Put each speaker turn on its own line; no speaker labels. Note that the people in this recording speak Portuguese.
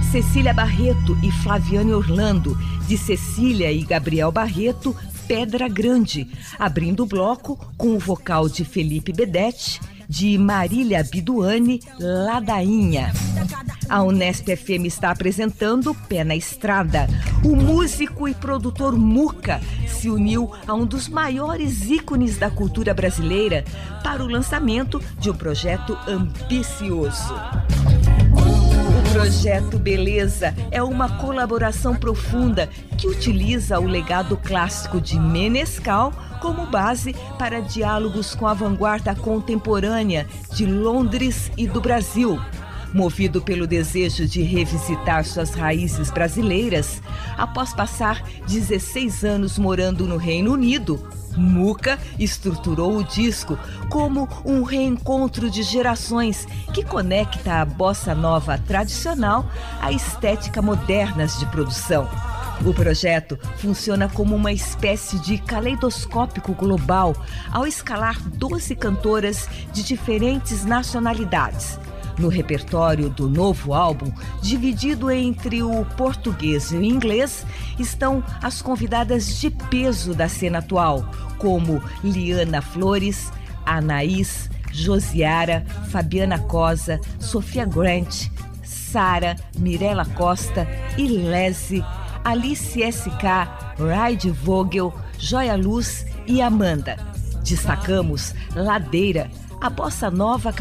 Cecília Barreto e Flaviane Orlando, de Cecília e Gabriel Barreto, Pedra Grande, abrindo o bloco com o vocal de Felipe Bedetti, de Marília Biduani, Ladainha. A Unesp FM está apresentando Pé na Estrada. O músico e produtor Muca se uniu a um dos maiores ícones da cultura brasileira para o lançamento de um projeto ambicioso. O projeto Beleza é uma colaboração profunda que utiliza o legado clássico de Menescal como base para diálogos com a vanguarda contemporânea de Londres e do Brasil. Movido pelo desejo de revisitar suas raízes brasileiras, após passar 16 anos morando no Reino Unido, Muca estruturou o disco como um reencontro de gerações que conecta a bossa nova tradicional à estética modernas de produção. O projeto funciona como uma espécie de caleidoscópio global ao escalar 12 cantoras de diferentes nacionalidades. No repertório do novo álbum, dividido entre o português e o inglês, estão as convidadas de peso da cena atual, como Liana Flores, Anaís, Josiara, Fabiana Cosa, Sofia Grant, Sara, Mirella Costa, Ilese, Alice S.K., Raide Vogel, Joia Luz e Amanda. Destacamos Ladeira, a bossa nova